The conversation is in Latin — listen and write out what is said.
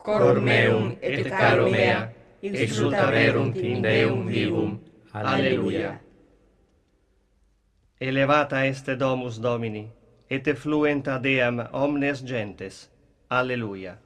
cor meum et caro mea, exultaverunt in Deum vivum. Alleluia. Elevata est Domus Domini, et effluent ad eam omnes gentes. Alleluia.